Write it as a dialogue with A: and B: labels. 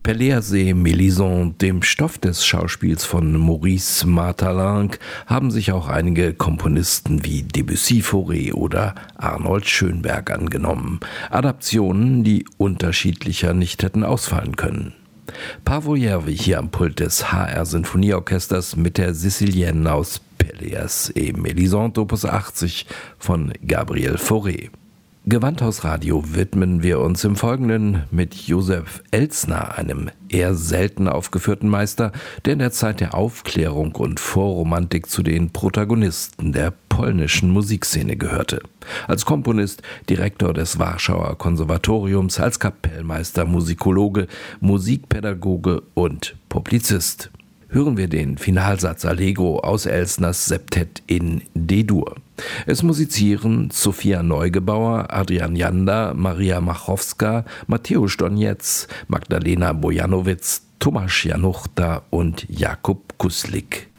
A: Pelléas et Mélisande, dem Stoff des Schauspiels von Maurice Maeterlinck, haben sich auch einige Komponisten wie Debussy-Fauré oder Arnold Schönberg angenommen. Adaptionen, die unterschiedlicher nicht hätten ausfallen können. Paavo Järvi hier am Pult des HR Sinfonieorchesters mit der Sicilienne aus Pelléas et Mélisande Opus 80 von Gabriel Fauré. Gewandhausradio widmen wir uns im Folgenden mit Josef Elsner, einem eher selten aufgeführten Meister, der in der Zeit der Aufklärung und Vorromantik zu den Protagonisten der polnischen Musikszene gehörte. Als Komponist, Direktor des Warschauer Konservatoriums, als Kapellmeister, Musikologe, Musikpädagoge und Publizist. Hören wir den Finalsatz Allegro aus Elsners Septett in D-Dur. Es musizieren Sophia Neugebauer, Adrian Janda, Maria Machowska, Mateusz Doniec, Magdalena Bojanowicz, Tomasz Januchta und Jakub Kuslik.